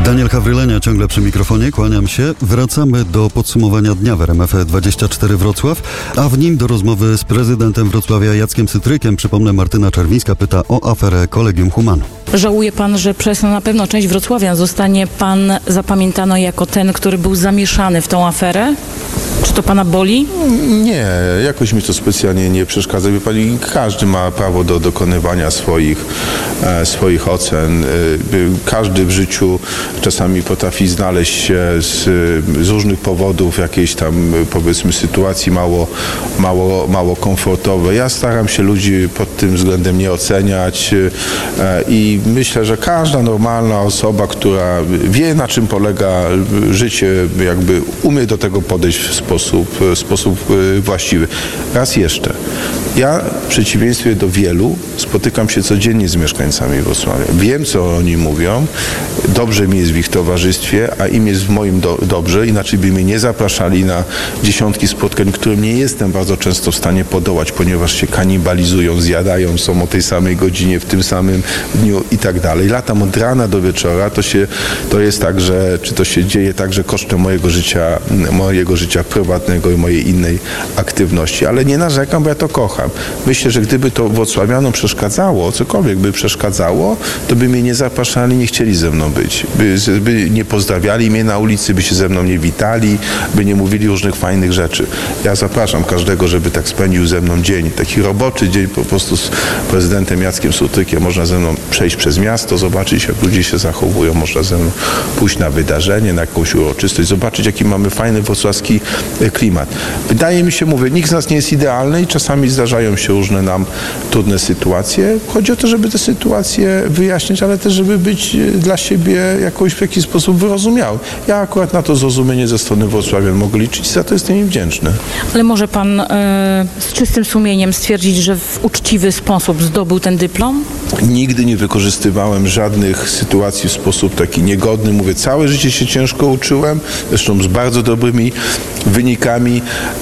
Daniel Hawrylenia ciągle przy mikrofonie, kłaniam się. Wracamy do podsumowania dnia w RMF24 Wrocław, a w nim do rozmowy z prezydentem Wrocławia Jackiem Cytrykiem. Przypomnę, Martyna Czerwińska pyta o aferę Collegium Humano. Żałuje pan, że przez na pewno część wrocławian zostanie pan zapamiętano jako ten, który był zamieszany w tą aferę? Czy to pana boli? Nie, jakoś mi to specjalnie nie przeszkadza. Wie pani, każdy ma prawo do dokonywania swoich ocen. Każdy w życiu czasami potrafi znaleźć się z różnych powodów w jakiejś tam, powiedzmy, sytuacji mało komfortowej. Ja staram się ludzi pod tym względem nie oceniać i myślę, że każda normalna osoba, która wie, na czym polega życie, jakby umie do tego podejść w sposób właściwy. Raz jeszcze, ja w przeciwieństwie do wielu spotykam się codziennie z mieszkańcami Wrocławia. Wiem, co oni mówią, dobrze mi jest w ich towarzystwie, a im jest w moim dobrze, inaczej by mnie nie zapraszali na dziesiątki spotkań, którym nie jestem bardzo często w stanie podołać, ponieważ się kanibalizują, zjadają, są o tej samej godzinie, w tym samym dniu i tak dalej. Latam od rana do wieczora, to jest tak, że czy to się dzieje także kosztem mojego życia prywatnego i mojej innej aktywności, ale nie narzekam, bo ja to kocham. Myślę, że gdyby to wrocławianom przeszkadzało, cokolwiek by przeszkadzało, to by mnie nie zapraszali, nie chcieli ze mną być. By nie pozdrawiali mnie na ulicy, by się ze mną nie witali, by nie mówili różnych fajnych rzeczy. Ja zapraszam każdego, żeby tak spędził ze mną dzień, taki roboczy dzień po prostu z prezydentem Jackiem Cytrykiem. Można ze mną przejść przez miasto, zobaczyć, jak ludzie się zachowują, można ze mną pójść na wydarzenie, na jakąś uroczystość, zobaczyć, jaki mamy fajny wrocławski klimat. Wydaje mi się, mówię, nikt z nas nie jest idealny i czasami zdarzają się różne nam trudne sytuacje. Chodzi o to, żeby te sytuacje wyjaśnić, ale też, żeby być dla siebie w jakiś sposób wyrozumiały. Ja akurat na to zrozumienie ze strony wrocławian mogę liczyć i za to jestem im wdzięczny. Ale może pan z czystym sumieniem stwierdzić, że w uczciwy sposób zdobył ten dyplom? Nigdy nie wykorzystywałem żadnych sytuacji w sposób taki niegodny. Mówię, całe życie się ciężko uczyłem, zresztą z bardzo dobrymi wynikami.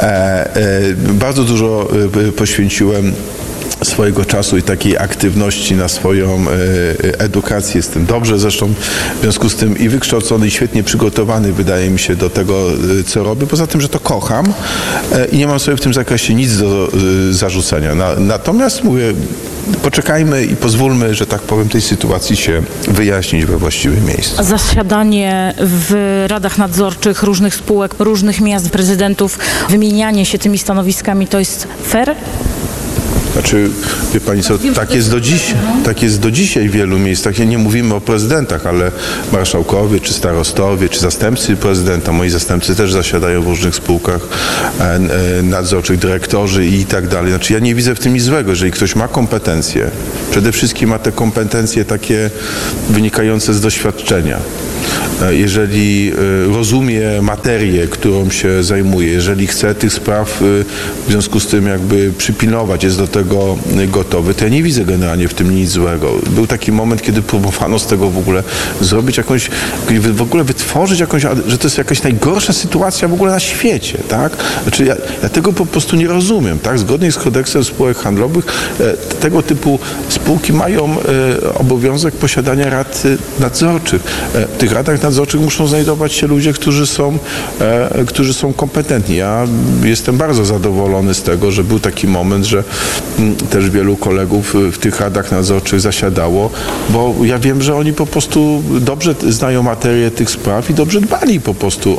Bardzo dużo poświęciłem swojego czasu i takiej aktywności na swoją edukację. Jestem dobrze zresztą w związku z tym i wykształcony, i świetnie przygotowany, wydaje mi się, do tego, co robię. Poza tym, że to kocham i nie mam sobie w tym zakresie nic do zarzucenia. Natomiast mówię, poczekajmy i pozwólmy, że tak powiem, tej sytuacji się wyjaśnić we właściwym miejscu. Zasiadanie w radach nadzorczych różnych spółek, różnych miast, prezydentów, wymienianie się tymi stanowiskami, to jest fair? Znaczy, wie pani co, tak jest do dzisiaj w wielu miejscach. Nie mówimy o prezydentach, ale marszałkowie, czy starostowie, czy zastępcy prezydenta, moi zastępcy też zasiadają w różnych spółkach nadzorczych, dyrektorzy i tak dalej. Znaczy, ja nie widzę w tym nic złego. Jeżeli ktoś ma kompetencje, przede wszystkim ma te kompetencje takie wynikające z doświadczenia. Jeżeli rozumie materię, którą się zajmuje, jeżeli chce tych spraw w związku z tym jakby przypilnować, jest do tego gotowy, to ja nie widzę generalnie w tym nic złego. Był taki moment, kiedy próbowano z tego w ogóle zrobić jakąś, w ogóle wytworzyć jakąś, że to jest jakaś najgorsza sytuacja w ogóle na świecie, tak? Znaczy ja tego po prostu nie rozumiem, tak? Zgodnie z kodeksem spółek handlowych tego typu spółki mają obowiązek posiadania rad nadzorczych. W tych radach nadzorczych muszą znajdować się ludzie, którzy są kompetentni. Ja jestem bardzo zadowolony z tego, że był taki moment, że też wielu kolegów w tych radach nadzorczych zasiadało, bo ja wiem, że oni po prostu dobrze znają materię tych spraw i dobrze dbali po prostu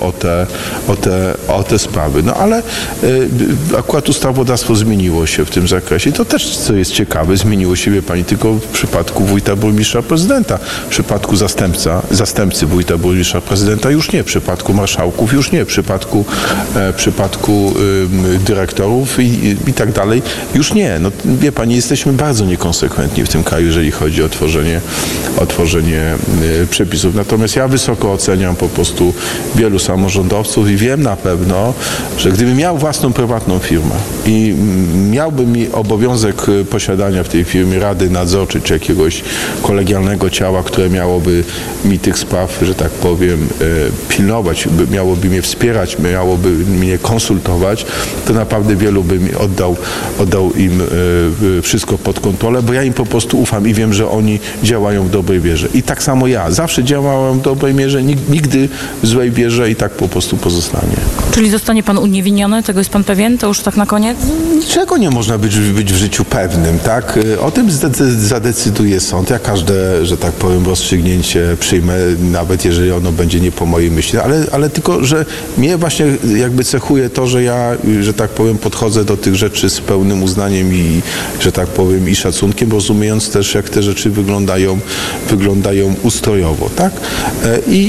o te sprawy. No ale akurat ustawodawstwo zmieniło się w tym zakresie. To też, co jest ciekawe, zmieniło się, wie pani, tylko w przypadku wójta, burmistrza, prezydenta. W przypadku zastępcy wójta, burmistrza, prezydenta już nie. W przypadku marszałków już nie. W przypadku dyrektorów i tak dalej już nie. No, wie pani, jesteśmy bardzo niekonsekwentni w tym kraju, jeżeli chodzi o tworzenie przepisów. Natomiast ja wysoko oceniam po prostu wielu samorządowców i wiem na pewno, że gdybym miał własną prywatną firmę i miałbym obowiązek posiadania w tej firmie rady nadzorczej czy jakiegoś kolegialnego ciała, które miałoby mi tych spraw spraw, że tak powiem, pilnować, miałoby mnie wspierać, miałoby mnie konsultować, to naprawdę wielu bym oddał im wszystko pod kontrolę, bo ja im po prostu ufam i wiem, że oni działają w dobrej wierze. I tak samo ja. Zawsze działałem w dobrej wierze, nigdy w złej wierze i tak po prostu pozostanie. Czyli zostanie pan uniewinniony? Tego jest pan pewien? To już tak na koniec? Niczego nie można być w życiu pewnym, tak? O tym zadecyduje sąd. Ja każde, że tak powiem, rozstrzygnięcie przyjmę, nawet jeżeli ono będzie nie po mojej myśli, ale tylko, że mnie właśnie jakby cechuje to, że ja, że tak powiem, podchodzę do tych rzeczy z pełnym uznaniem i, że tak powiem, i szacunkiem, rozumiejąc też, jak te rzeczy wyglądają ustrojowo, tak? I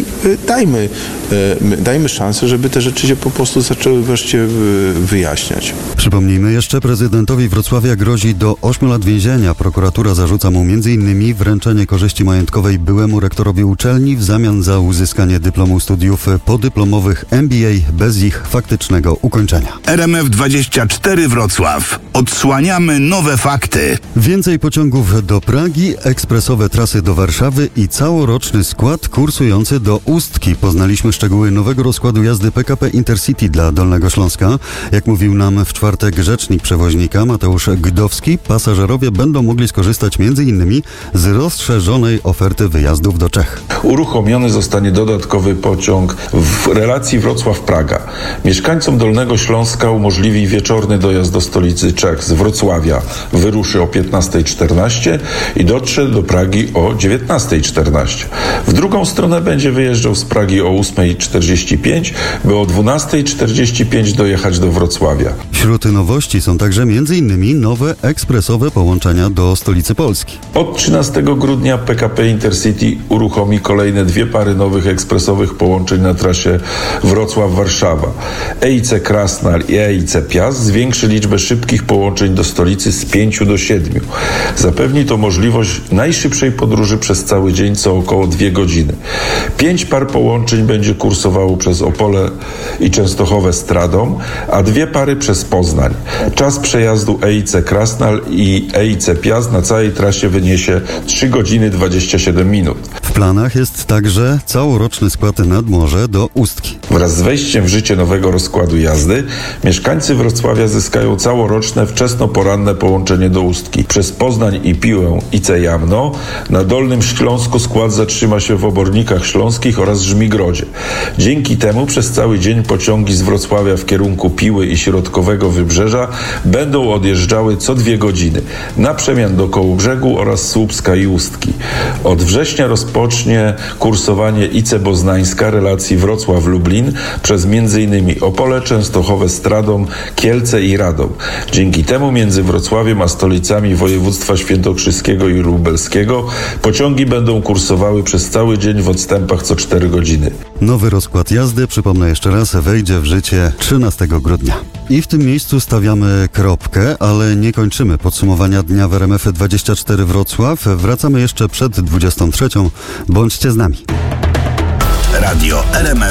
dajmy szansę, żeby te rzeczy się po prostu zaczęły wreszcie wyjaśniać. Przypomnijmy jeszcze, prezydentowi Wrocławia grozi do 8 lat więzienia. Prokuratura zarzuca mu m.in. wręczenie korzyści majątkowej byłemu rektorowi uczelni w zamian za uzyskanie dyplomu studiów podyplomowych MBA bez ich faktycznego ukończenia. RMF24 Wrocław. Odsłaniamy nowe fakty. Więcej pociągów do Pragi, ekspresowe trasy do Warszawy i całoroczny skład kursujący do Ustki. Poznaliśmy szczegóły nowego rozkładu jazdy PKP Intercity dla Dolnego Śląska. Jak mówił nam w czwartek rzecznik przewoźnika Mateusz Gdowski, pasażerowie będą mogli skorzystać m.in. z rozszerzonej oferty wyjazdów do Czech. Uruchomiony zostanie dodatkowy pociąg w relacji Wrocław-Praga. Mieszkańcom Dolnego Śląska umożliwi wieczorny dojazd do stolicy Czech z Wrocławia. Wyruszy o 15:14 i dotrze do Pragi o 19:14. W drugą stronę będzie wyjeżdżał z Pragi o 8:45, by o 12:45 dojechać do Wrocławia. Wśród nowości są także m.in. nowe ekspresowe połączenia do stolicy Polski. Od 13 grudnia PKP Intercity uruchomi kolejne 2 pary nowych ekspresowych połączeń na trasie Wrocław-Warszawa. EIC Krasnal i EIC Piast zwiększy liczbę szybkich połączeń do stolicy z 5 do 7. Zapewni to możliwość najszybszej podróży przez cały dzień, co około 2 godziny. 5 par połączeń będzie kursowało przez Opole i Częstochowę z Tradą, a 2 pary przez Poznań. Czas przejazdu EIC Krasnal i EIC Piast na całej trasie wyniesie 3 godziny 27 minut. W planach jest także całoroczny skład nad morze do Ustki. Wraz z wejściem w życie nowego rozkładu jazdy mieszkańcy Wrocławia zyskają całoroczne wczesnoporanne połączenie do Ustki. Przez Poznań i Piłę IC Jamno, na Dolnym Śląsku skład zatrzyma się w Obornikach Śląskich oraz Żmigrodzie. Dzięki temu przez cały dzień pociągi z Wrocławia w kierunku Piły i Środkowego Wybrzeża będą odjeżdżały co 2 godziny, na przemian do Kołobrzegu oraz Słupska i Ustki. Od września rozpocznie kursowanie IC Boznańska relacji Wrocław-Lublin przez m.in. Opole, Częstochowę z Tradą, Kielce i Radom. Dzięki temu między Wrocławiem a stolicami województwa świętokrzyskiego i lubelskiego pociągi będą kursowały przez cały dzień w odstępach co 4 godziny. Nowy rozkład jazdy, przypomnę jeszcze raz, wejdzie w życie 13 grudnia. I w tym miejscu stawiamy kropkę, ale nie kończymy podsumowania dnia w RMF24 Wrocław. Wracamy jeszcze przed 23. Bądźcie z nami. Radio RMF.